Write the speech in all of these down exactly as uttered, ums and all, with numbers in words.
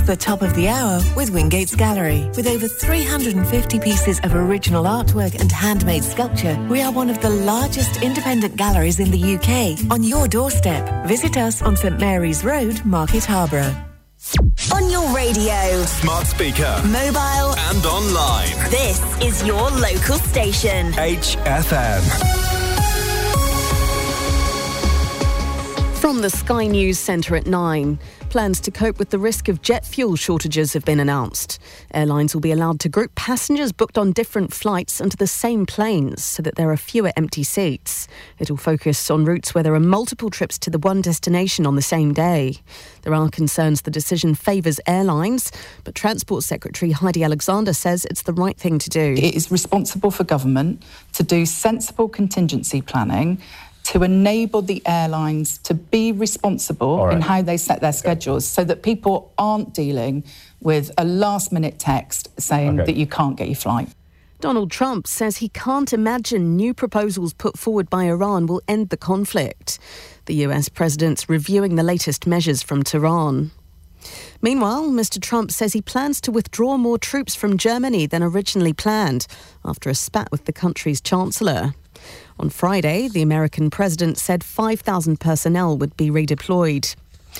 the top of the hour with Wingate's Gallery. With over three hundred fifty pieces of original artwork and handmade sculpture, we are one of the largest independent galleries in the U K. On your doorstep. Visit us on St Mary's Road, Market Harborough. On your radio, smart speaker, mobile and online. This is your local station. H F M. From the Sky News Centre at nine, plans to cope with the risk of jet fuel shortages have been announced. Airlines will be allowed to group passengers booked on different flights onto the same planes so that there are fewer empty seats. It'll focus on routes where there are multiple trips to the one destination on the same day. There are concerns the decision favours airlines, but Transport Secretary Heidi Alexander says it's the right thing to do. It is responsible for government to do sensible contingency planning to enable the airlines to be responsible right. in how they set their schedules okay. so that people aren't dealing with a last-minute text saying okay. that you can't get your flight. Donald Trump says he can't imagine new proposals put forward by Iran will end the conflict. The U S president's reviewing the latest measures from Tehran. Meanwhile, Mister Trump says he plans to withdraw more troops from Germany than originally planned after a spat with the country's chancellor. On Friday, the American president said five thousand personnel would be redeployed.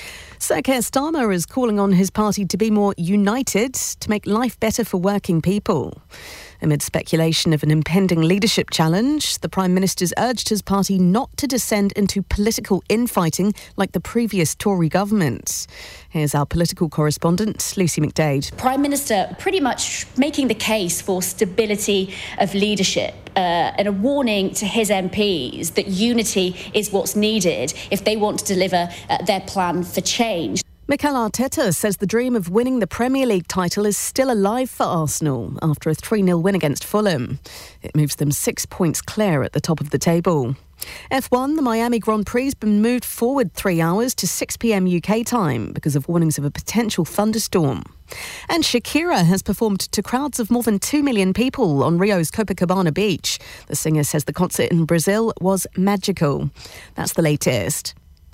Sir Keir Starmer is calling on his party to be more united to make life better for working people. Amid speculation of an impending leadership challenge, the Prime Minister's urged his party not to descend into political infighting like the previous Tory government. Here's our political correspondent, Lucy McDade. Prime Minister pretty much making the case for stability of leadership uh, and a warning to his M Ps that unity is what's needed if they want to deliver uh, their plan for change. Mikel Arteta says the dream of winning the Premier League title is still alive for Arsenal after a three nil win against Fulham. It moves them six points clear at the top of the table. F one, the Miami Grand Prix has been moved forward three hours to six p.m. U K time because of warnings of a potential thunderstorm. And Shakira has performed to crowds of more than two million people on Rio's Copacabana beach. The singer says the concert in Brazil was magical. That's the latest.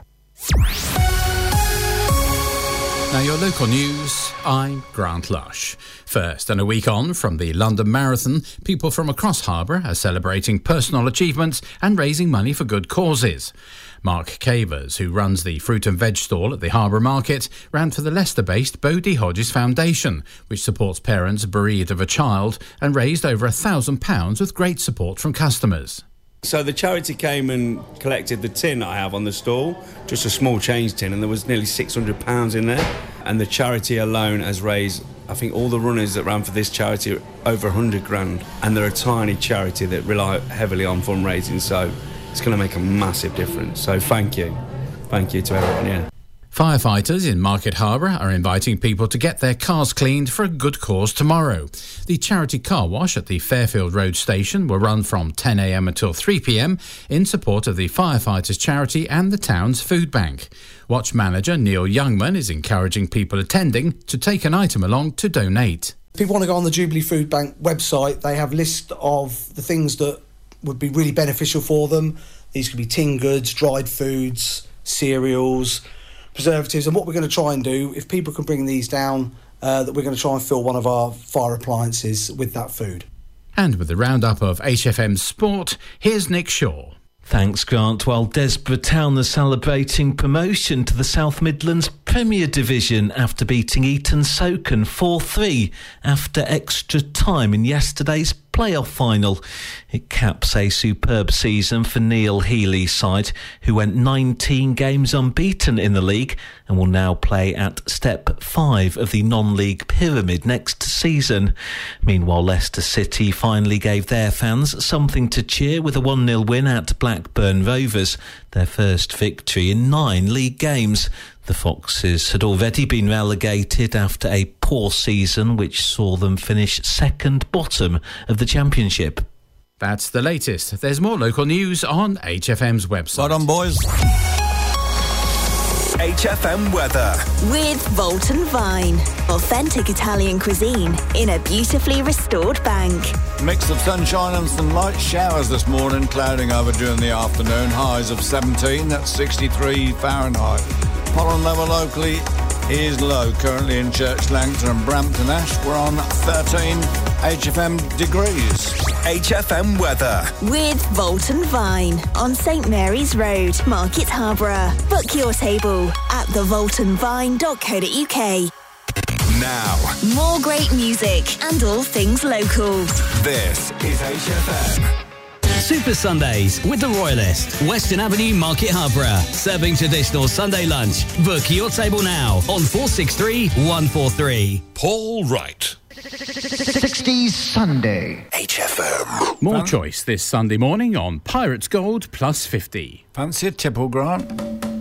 Now your local news, I'm Grant Lush. First, and a week on from the London Marathon, people from across Harbour are celebrating personal achievements and raising money for good causes. Mark Cavers, who runs the fruit and veg stall at the Harbour Market, ran for the Leicester-based Bodie Hodges Foundation, which supports parents bereaved of a child, and raised over a thousand pounds with great support from customers. So the charity came and collected the tin I have on the stall, just a small change tin, and there was nearly six hundred pounds in there. And the charity alone has raised, I think all the runners that ran for this charity, over one hundred grand. And they're a tiny charity that rely heavily on fundraising, so it's going to make a massive difference. So thank you. Thank you to everyone, yeah. Firefighters in Market Harborough are inviting people to get their cars cleaned for a good cause tomorrow. The charity car wash at the Fairfield Road station will run from ten a.m. until three p.m. in support of the Firefighters charity and the town's food bank. Watch manager Neil Youngman is encouraging people attending to take an item along to donate. If people want to go on the Jubilee Food Bank website, they have a list of the things that would be really beneficial for them. These could be tin goods, dried foods, cereals, preservatives, and what we're going to try and do, if people can bring these down, uh, that we're going to try and fill one of our fire appliances with that food. And with the roundup of H F M Sport, here's Nick Shaw. Thanks, Grant. While Desborough Town are celebrating promotion to the South Midlands Premier Division after beating Eton Soken four three after extra time in yesterday's playoff final. It caps a superb season for Neil Healy's side, who went nineteen games unbeaten in the league and will now play at step five of the non-league pyramid next season. Meanwhile, Leicester City finally gave their fans something to cheer with a one nil win at Blackburn Rovers, their first victory in nine league games. The Foxes had already been relegated after a poor season which saw them finish second bottom of the Championship. That's the latest. There's more local news on H F M's website. Well done, boys. H F M weather. With Volton Vine. Authentic Italian cuisine in a beautifully restored bank. Mix of sunshine and some light showers this morning, clouding over during the afternoon. Highs of seventeen, that's sixty-three Fahrenheit. Pollen level locally is low. Currently in Church Langton and Brampton Ash, we're on thirteen H F M degrees. H F M weather. With Volton Vine on St Mary's Road, Market Harborough. Book your table at the volton vine dot co dot uk. Now, More great music and all things local. this is H F M. Super Sundays with the Royalist, Western Avenue, Market Harborough. Serving traditional Sunday lunch. Book your table now on four six three, one four three. Paul Wright. sixties Sunday. H F M. More choice this Sunday morning on Pirates Gold plus fifty. Fancy a tipple, Grant?